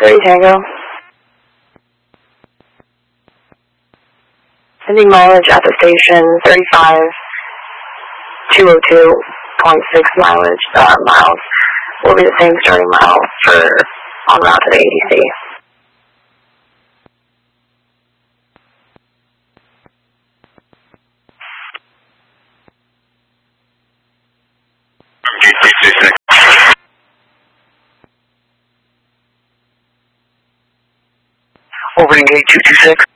30 Tango. Sending mileage at the station, 35,202.6 miles. Will be the same starting miles for en route to the ADC. Orbiting gate 226.